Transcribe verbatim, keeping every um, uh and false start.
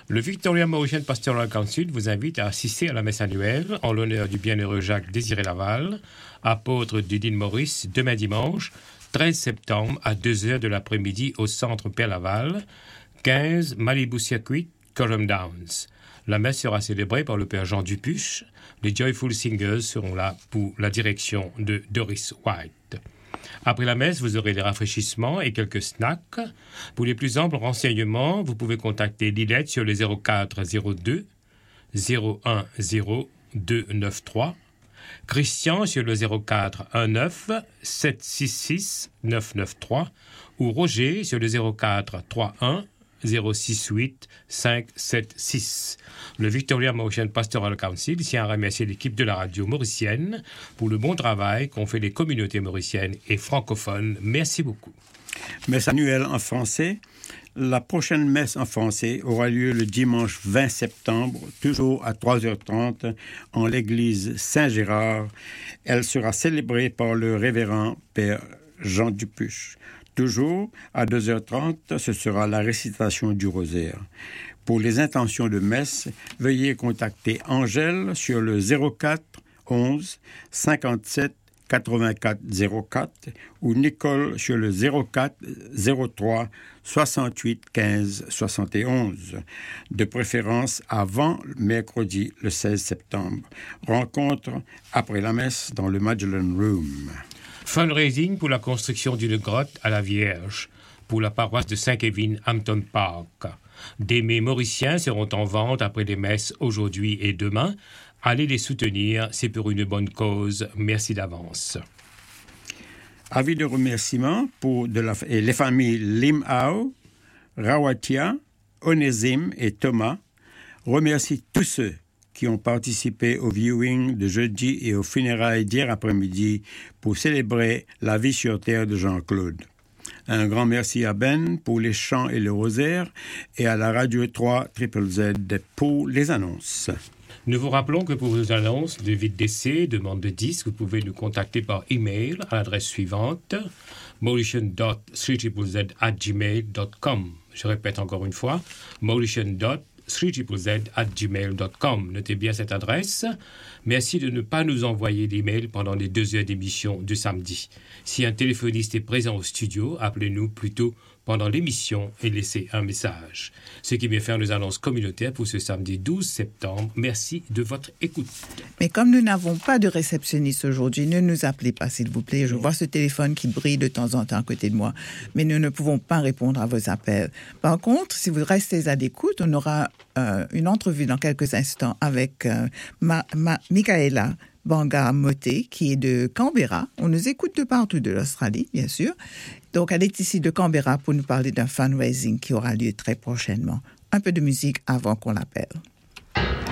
Le Victoria Mauritian Pastoral Council vous invite à assister à la messe annuelle en l'honneur du bienheureux Jacques Désiré Laval, apôtre du Dean Maurice, demain dimanche, treize septembre à deux heures de l'après-midi au centre Père Laval, quinze Malibu Circuit, Coram Downs. La messe sera célébrée par le Père Jean Dupuche. Les Joyful Singers seront là pour la direction de Doris White. Après la messe, vous aurez des rafraîchissements et quelques snacks. Pour les plus amples renseignements, vous pouvez contacter Lilette sur le zéro quatre zéro deux zéro un zéro deux neuf trois, Christian sur le zéro quatre un neuf sept six six neuf neuf trois ou Roger sur le zéro quatre trois un zéro six huit cinq sept six. Le Victoria Mauritian Pastoral Council tient à remercier l'équipe de la radio mauricienne pour le bon travail qu'ont fait les communautés mauriciennes et francophones. Merci beaucoup. Messe annuelle en français. La prochaine messe en français aura lieu le dimanche vingt septembre, toujours à trois heures trente, en l'église Saint-Gérard. Elle sera célébrée par le révérend Père Jean Dupuche. Toujours, à deux heures trente, ce sera la récitation du rosaire. Pour les intentions de messe, veuillez contacter Angèle sur le zéro quatre onze cinquante-sept quatre-vingt-quatre zéro quatre ou Nicole sur le zéro quatre zéro trois soixante-huit quinze soixante et onze, de préférence avant mercredi le seize septembre. Rencontre après la messe dans le Magellan Room. Fundraising pour la construction d'une grotte à la Vierge pour la paroisse de Saint-Kevin, Hampton Park. Des mets mauriciens seront en vente après les messes aujourd'hui et demain. Allez les soutenir, c'est pour une bonne cause. Merci d'avance. Avis de remerciement pour de la, et les familles Limao, Rawatia, Onésime et Thomas remercient tous ceux qui ont participé au viewing de jeudi et aux funérailles d'hier après-midi pour célébrer la vie sur terre de Jean-Claude. Un grand merci à Ben pour les chants et le rosaire et à la Radio trois Z Z pour les annonces. Nous vous rappelons que pour vos annonces de vide d'essai, demande de disques, vous pouvez nous contacter par email à l'adresse suivante mauritian dot three z z at gmail dot com. Je répète encore une fois, mauritian dot three z z at gmail dot com. Notez bien cette adresse. Merci de ne pas nous envoyer d'email pendant les deux heures d'émission du samedi. Si un téléphoniste est présent au studio, appelez-nous plutôt pendant l'émission et laissez un message. Ce qui vient faire nos annonces communautaires pour ce samedi douze septembre. Merci de votre écoute. Mais comme nous n'avons pas de réceptionniste aujourd'hui, ne nous appelez pas, s'il vous plaît. Je vois ce téléphone qui brille de temps en temps à côté de moi, mais nous ne pouvons pas répondre à vos appels. Par contre, si vous restez à l'écoute, on aura euh, une entrevue dans quelques instants avec euh, ma, ma, Michaela Banga Moté, qui est de Canberra. On nous écoute de partout de l'Australie, bien sûr. Donc, elle est ici de Canberra pour nous parler d'un fundraising qui aura lieu très prochainement. Un peu de musique avant qu'on l'appelle.